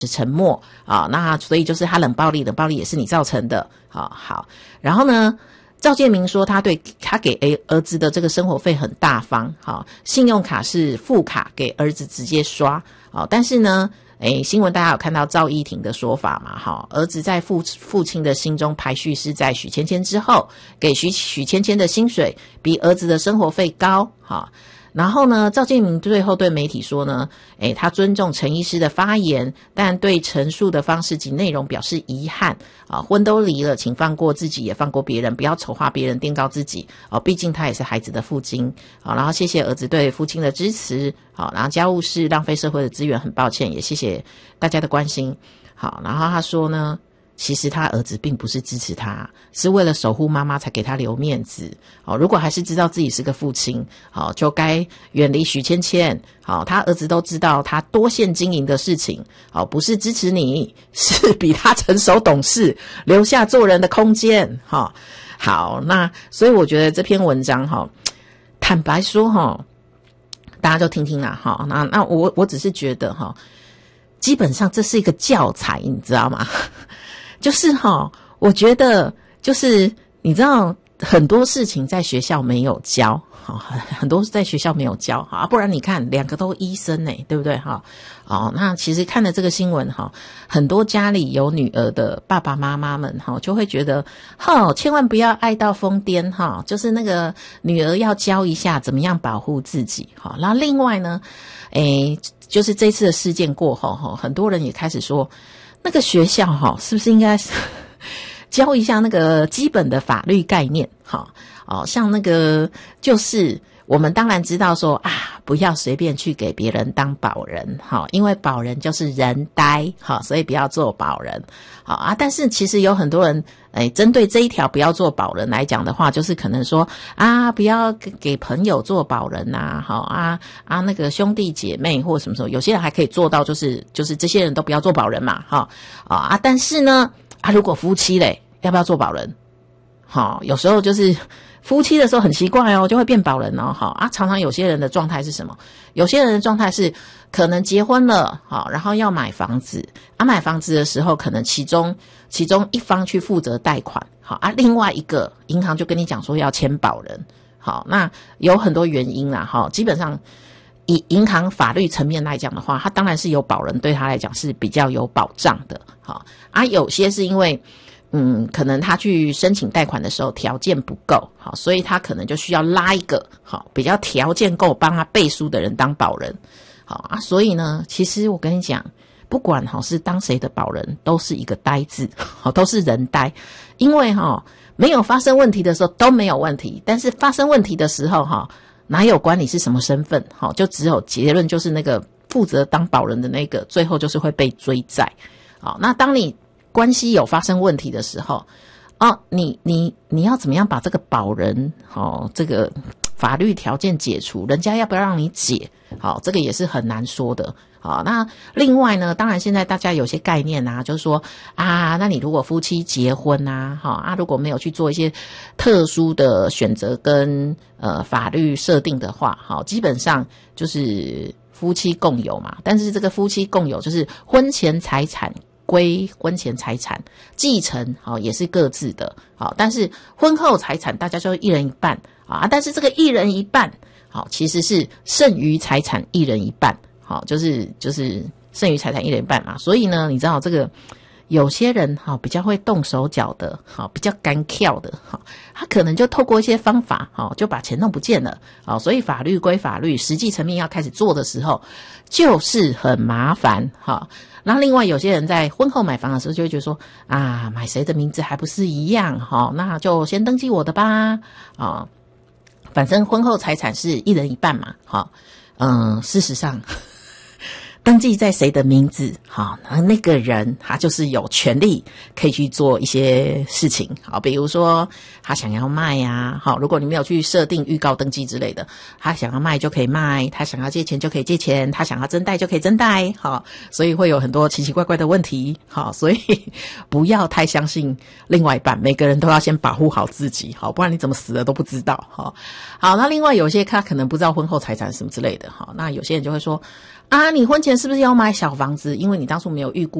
沉默啊，那所以就是他冷暴力也是你造成的啊。好，然后呢，赵建明说他给儿子的这个生活费很大方，好，信用卡是副卡给儿子直接刷，好，但是呢，新闻大家有看到赵一婷的说法嘛？好，儿子在父亲的心中排序是在许芊芊之后，给许芊芊的薪水比儿子的生活费高，好。然后呢，赵建明最后对媒体说呢，他尊重陈医师的发言，但对陈述的方式及内容表示遗憾啊。婚都离了，请放过自己，也放过别人，不要丑化别人，垫高自己哦。毕竟他也是孩子的父亲啊。然后谢谢儿子对父亲的支持，好，然后家务事浪费社会的资源，很抱歉，也谢谢大家的关心。好，然后他说呢，其实他儿子并不是支持他，是为了守护妈妈才给他留面子。好，如果还是知道自己是个父亲，好，就该远离许芊芊。好，他儿子都知道他多线经营的事情，好，不是支持你，是比他成熟懂事，留下做人的空间。好，那所以我觉得这篇文章坦白说大家就听听啦。那我只是觉得基本上这是一个教材，你知道吗？就是我觉得就是你知道很多事情在学校没有教，很多在学校没有教啊，不然你看两个都医生对不对那其实看了这个新闻很多家里有女儿的爸爸妈妈们就会觉得千万不要爱到疯癫就是那个女儿要教一下怎么样保护自己然后另外呢就是这次的事件过后很多人也开始说那个学校是不是应该教一下那个基本的法律概念像那个就是我们当然知道说不要随便去给别人当保人因为保人就是人呆所以不要做保人但是其实有很多人针对这一条不要做保人来讲的话，就是可能说不要给朋友做保人那个兄弟姐妹或什么时候，有些人还可以做到就是这些人都不要做保人嘛但是呢如果夫妻嘞要不要做保人有时候就是夫妻的时候很奇怪就会变保人常常有些人的状态是什么？有些人的状态是可能结婚了然后要买房子买房子的时候可能其中一方去负责贷款另外一个银行就跟你讲说要签保人那有很多原因啦基本上以银行法律层面来讲的话，他当然是有保人对他来讲是比较有保障的有些是因为可能他去申请贷款的时候条件不够所以他可能就需要拉一个比较条件够帮他背书的人当保人所以呢其实我跟你讲不管是当谁的保人都是一个呆字都是人呆，因为没有发生问题的时候都没有问题，但是发生问题的时候哪有管你是什么身份就只有结论就是那个负责当保人的那个最后就是会被追债那当你关系有发生问题的时候你要怎么样把这个保人这个法律条件解除，人家要不要让你解这个也是很难说的那另外呢当然现在大家有些概念就是说那你如果夫妻结婚如果没有去做一些特殊的选择跟法律设定的话基本上就是夫妻共有嘛，但是这个夫妻共有就是婚前财产归婚前财产，继承也是各自的但是婚后财产大家就一人一半但是这个一人一半其实是剩余财产一人一半就是剩余财产一人一半嘛，所以呢你知道这个有些人比较会动手脚的比较干跳的他可能就透过一些方法就把钱弄不见了所以法律归法律，实际层面要开始做的时候就是很麻烦然后另外有些人在婚后买房的时候就会觉得说买谁的名字还不是一样那就先登记我的吧反正婚后财产是一人一半嘛事实上登记在谁的名字那个人他就是有权利可以去做一些事情比如说他想要卖如果你没有去设定预告登记之类的，他想要卖就可以卖，他想要借钱就可以借钱，他想要增贷就可以增贷所以会有很多奇奇怪怪的问题所以不要太相信另外一半，每个人都要先保护好自己不然你怎么死了都不知道好，那另外有些他可能不知道婚后财产什么之类的那有些人就会说啊，你婚前是不是要买小房子？因为你当初没有预估